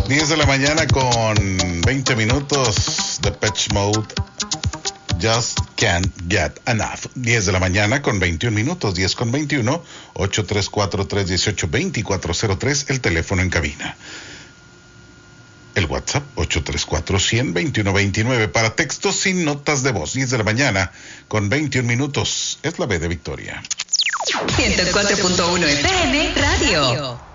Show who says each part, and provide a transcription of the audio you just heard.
Speaker 1: 10 de la mañana con 20 minutos. Depeche Mode, Just Can't Get Enough. 10 de la mañana con 21 minutos, 10 con 21, 834-318-2403, el teléfono en cabina. El WhatsApp, 834-100-2129, para textos sin notas de voz. 10 de la mañana con 21 minutos. Es la B de Victoria.
Speaker 2: 104.1 FM Radio.